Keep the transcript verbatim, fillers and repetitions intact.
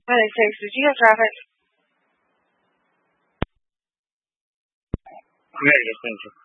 Highway six, did you have traffic? Ready, thank you.